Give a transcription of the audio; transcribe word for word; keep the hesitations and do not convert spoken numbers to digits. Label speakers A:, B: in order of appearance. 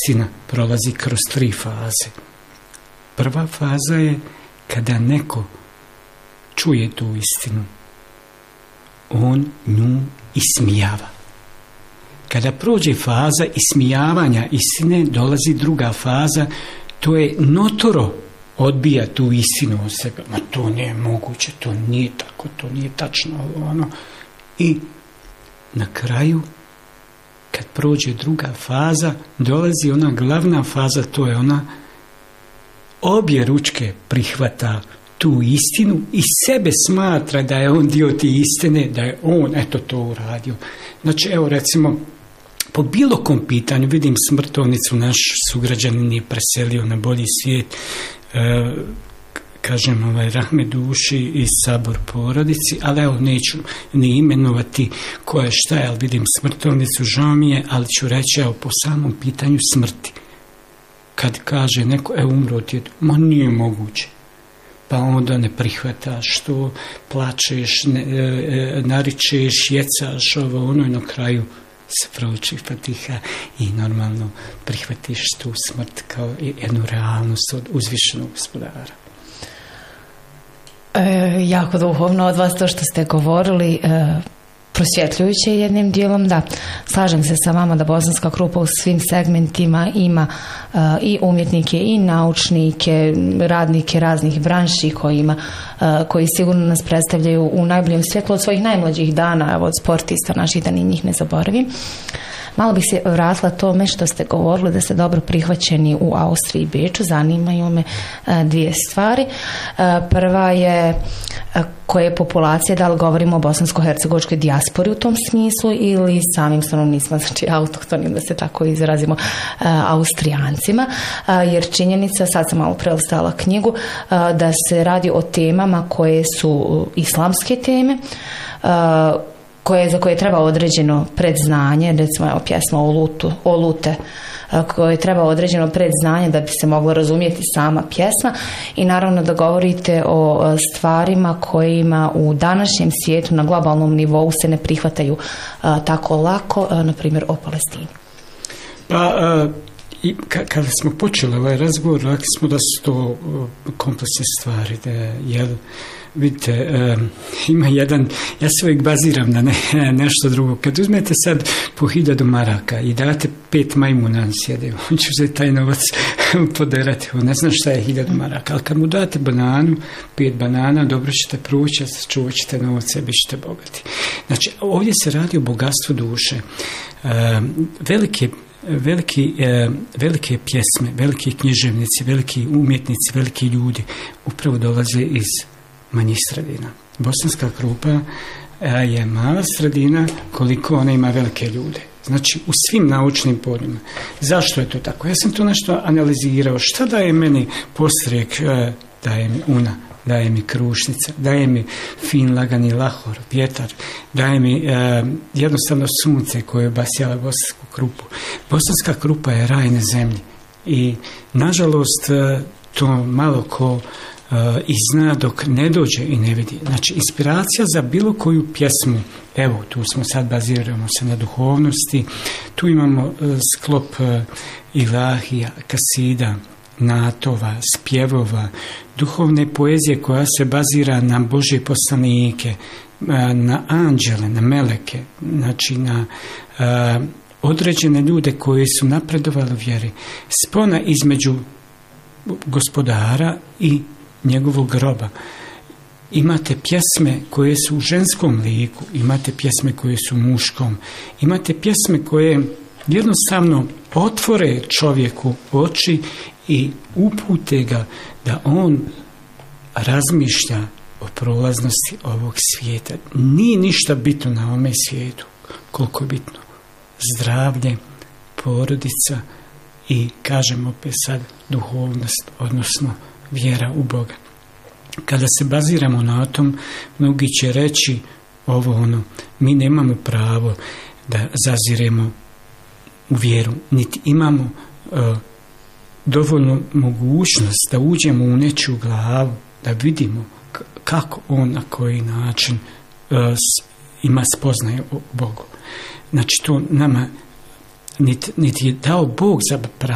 A: istina prolazi kroz tri faze. Prva faza je kada neko čuje tu istinu, on nju ismijava. Kada prođe faza ismijavanja istine, dolazi druga faza, to je notoro odbija tu istinu od sebe. Ma to nije moguće, to nije tako, to nije tačno. Ono. I na kraju, kad prođe druga faza, dolazi ona glavna faza, to je ona obje ručke prihvata tu istinu i sebe smatra da je on dio te istine, da je on eto to uradio. Znači, evo recimo, po bilo kom pitanju, vidim smrtovnicu, naš sugrađanin je preselio na bolji svijet, e, kažem ovaj rahmet duši i sabor porodici, ali evo neću ni imenovati ko je šta je, ali vidim smrtovnicu, žao mi je, ali ću reći evo po samom pitanju smrti. Kad kaže neko, evo umro ti je, ma nije moguće. Pa onda ne prihvataš to, plačeš, ne, e, naričeš, jecaš, ovo, ono i na kraju se prouči Fatiha i normalno prihvatiš tu smrt kao jednu realnost od uzvišenog Gospodara.
B: E, jako duhovno od vas to što ste govorili, e, prosvjetljujuće jednim dijelom, da, slažem se sa vama da Bosanska grupa u svim segmentima ima uh, i umjetnike i naučnike, radnike raznih branši kojima, uh, koji sigurno nas predstavljaju u najboljem svjetlu od svojih najmlađih dana, evo od sportista naših, da ni njih ne zaboravim. Malo bih se vratila tome što ste govorili da ste dobro prihvaćeni u Austriji i Beču. Zanimaju me dvije stvari. Prva je koja je populacija, da li govorimo o bosansko-hercegovačkoj dijaspori u tom smislu ili samim stanovnicima, znači autohtonim, da se tako izrazimo, Austrijancima, jer činjenica, sad sam malo prelistala knjigu, da se radi o temama koje su islamske teme, koje, za koje treba određeno predznanje, recimo evo pjesma o, lutu, o lute, koje treba određeno predznanje da bi se moglo razumjeti sama pjesma i naravno da govorite o stvarima kojima u današnjem svijetu na globalnom nivou se ne prihvataju a, tako lako, a, na primjer o Palestini.
A: Pa, a, i kada smo počeli ovaj razgovor, rekli smo da su to kompleksne stvari, da je, vidite, e, ima jedan, ja se uvijek baziram na ne, nešto drugo. Kad uzmete sad po hiljadu maraka i date pet majmuna na sjede, on će uzeti taj novac poderati, on ne zna šta je hiljadu maraka, ali kad mu date bananu, pet banana, dobro ćete proći, čuvat ćete novac, sebi ćete bogati. Znači, ovdje se radi o bogatstvu duše. E, velike Veliki, e, velike pjesme, veliki književnici, veliki umjetnici, veliki ljudi upravo dolaze iz manjih sredina. Bosanska grupa e, je mala sredina koliko ona ima velike ljude. Znači u svim naučnim poljima. Zašto je to tako? Ja sam to nešto analizirao. Šta daje meni postrijek, e, daje mi Una, daje mi Krušnica, daje mi fin lagani lahor, vjetar, daje mi e, jednostavno sunce koje obasjava bosansku krupu. Bosanska krupa je raj na zemlji i nažalost e, to malo ko e, i zna dok ne dođe i ne vidi. Znači inspiracija za bilo koju pjesmu, evo tu smo sad, baziramo se na duhovnosti, tu imamo e, sklop e, ilahija, kasida, natova, spjevova, duhovne poezije koja se bazira na Božje poslanike, na anđele, na meleke, znači na uh, određene ljude koji su napredovali u vjeri. Spona između Gospodara i njegovog groba. Imate pjesme koje su u ženskom liku, imate pjesme koje su u muškom, imate pjesme koje jednostavno otvore čovjeku oči i upute ga da on razmišlja o prolaznosti ovog svijeta. Nije ništa bitno na ovome svijetu koliko je bitno zdravlje, porodica i, kažemo opet sad, duhovnost, odnosno vjera u Boga. Kada se baziramo na tom, mnogi će reći ovo ono, mi nemamo pravo da zaziremo u vjeru, niti imamo uh, dovoljno mogućnost da uđemo u nečiju glavu, da vidimo k- kako on, na koji način uh, s, ima spoznaje o Bogu. Znači to nama niti, niti je dao Bog za pravo